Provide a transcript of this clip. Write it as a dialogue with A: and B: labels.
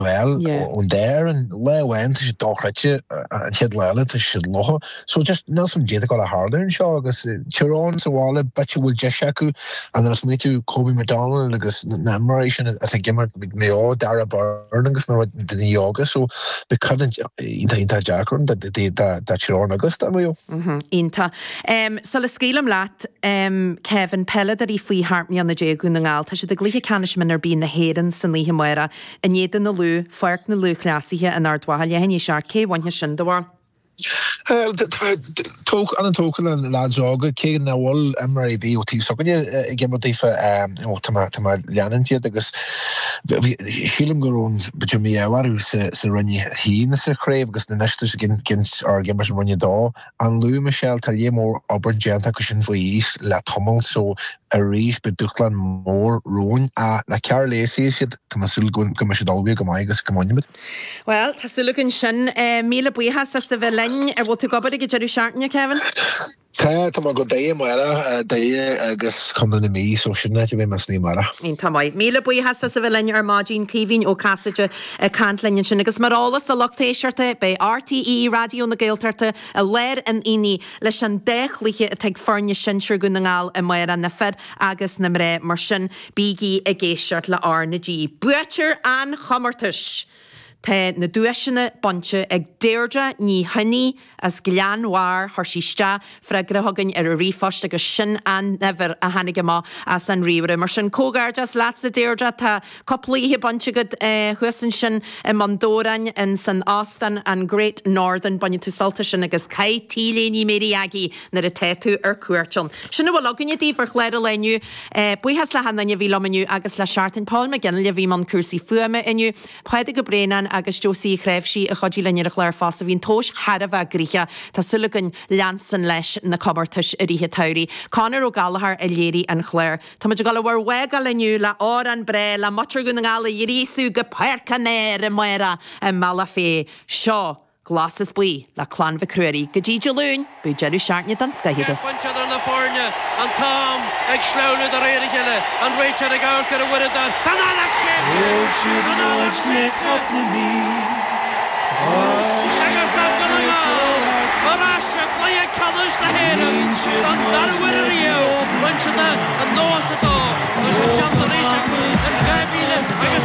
A: well on there and le went to doch retje and had lele to should loho so just Nelson Jada got a harder and show agus Chiron so all but you will just shaku and there's me to Kobe McDonald agus admiration I think gimmer me all Dara Byrne agus no the yoga so the current inta Jackron that Chiron agus that way
B: inta so le skelam lat Kevin Pella that he harp me on the jagun ng alta should the gliche canishman be in the Hayden san li himwera and yet in the Lou Fark na Lou classy and our dwahal hen sharke one shindawar
A: talk and token and lads og ke na wall MRB o tí so again what if tama Lianan ti agus film goron but me war se runny he na se crave agus na next against our gamers run da and Lou Michelle tell you more aber genta cushion for east la tummel so a reach beduchlan more roan la car lacy shit tamasul gon commercial dalbe gomaigas commandment
B: well tasulugan shin mila buha sa civilian what to go about get Jerry Shartnya Kevin
A: Kaya tama go day mara day agus come to me so shouldn't be masni mara
B: in tamai mila buha sa civilian Armagine Kevin o casage a cantlin shin agus marala sa loctasherte by RTE radio na gailtarte a lead and ini le shan dechliche a tag farnya shinshir gunangal a mara na fed agus na mre marshin bigi a geishart la arna G butcher an chamartish Te na duisina bunche ag deirja ní honey as glean war harshista fregra hagan a rifast agus sin an never a hanigama as an riwre mar sin cogarjas lats deirja ta couply he bunche good huisin sin a mandoran in San Austin and Great Northern bunny to saltishin agus kai tile ní meriagi na a tetu cuarchon sinna bhil agan dí for chléir leniu buhas le hanna vi lomenu agus le Shartin Paul McGinn le vi man cursi fuame inu paide go brenan agus Josie Crevshi a chodí lenne a chléir fast a vín tos hadfa gricha tá sulagan Lanson leis na cobartish a rihe tauri Conor O'Gallagher a léri an chléir Tá ma gal war wega leniu la or an bre la motorgun ngala yirisu go percaner moera a malafe seo glasses bui la clan vicrueri gadi jaloon bu Jerry Shartnya dan stahidas
C: Bunchadar na forne an Tom ag slowly the redigele and Rachel the girl could have won that and Alex up the knee play a colors the head and that winner you Bunchadar and Noah